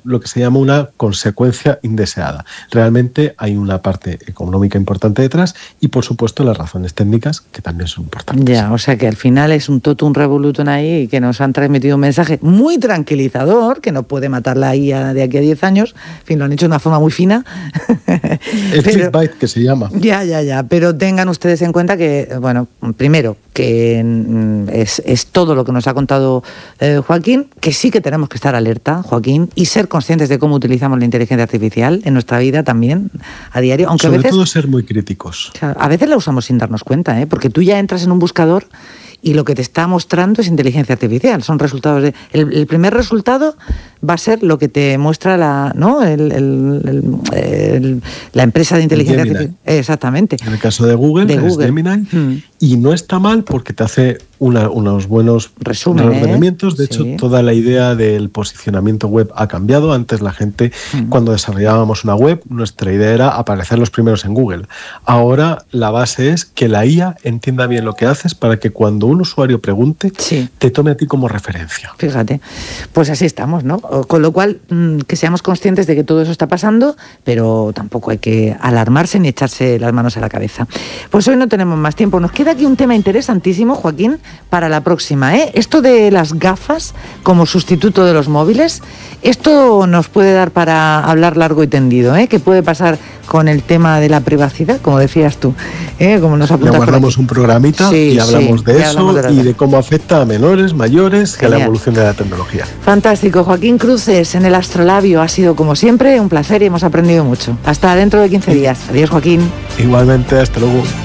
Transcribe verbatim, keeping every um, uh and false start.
lo que se llama una consecuencia indeseada. Realmente hay una parte económica importante detrás y, por supuesto, las razones técnicas, que también son importantes. Ya, o sea que al final es un totum revolutum ahí que nos han transmitido un mensaje muy tranquilizador, que no puede matar la I A de aquí a diez años. En fin, lo han hecho de una forma muy fina. El clickbait, que se llama. Ya, ya, ya. Pero tengan ustedes en cuenta que, bueno, primero, que es, es todo lo que nos ha contado eh, Joaquín, que sí que tenemos que estar alerta, Joaquín, y ser conscientes de cómo utilizamos la inteligencia artificial en nuestra vida también, a diario. Aunque Sobre a veces, todo ser muy críticos. Claro, a veces la usamos sin darnos cuenta, ¿eh? Porque tú ya entras en un buscador y lo que te está mostrando es inteligencia artificial. Son resultados de... El, el primer resultado va a ser lo que te muestra la, ¿no? el, el, el, el, la empresa de inteligencia artificial. Exactamente. En el caso de Google, de es Google. Gemini. Hmm. Y no está mal porque te hace una, unos buenos resúmenes. ordenamientos. De sí. hecho, toda la idea del posicionamiento web ha cambiado. Antes la gente, hmm. cuando desarrollábamos una web, nuestra idea era aparecer los primeros en Google. Ahora la base es que la I A entienda bien lo que haces para que cuando un usuario pregunte, sí. te tome a ti como referencia. Fíjate, pues así estamos, ¿no? Con lo cual, que seamos conscientes de que todo eso está pasando, pero tampoco hay que alarmarse ni echarse las manos a la cabeza. Pues hoy no tenemos más tiempo. Nos queda aquí un tema interesantísimo, Joaquín, para la próxima, ¿eh? Esto de las gafas como sustituto de los móviles, esto nos puede dar para hablar largo y tendido, ¿eh? ¿Qué puede pasar con el tema de la privacidad, como decías tú? ¿eh? Como nos apuntas. Le guardamos un programita sí, y hablamos sí, de eso hablamos de y de cómo afecta a menores, mayores, que a la evolución de la tecnología. Fantástico. Joaquín Cruces en el Astrolabio. Ha sido, como siempre, un placer y hemos aprendido mucho. Hasta dentro de quince días. Adiós, Joaquín. Igualmente, hasta luego.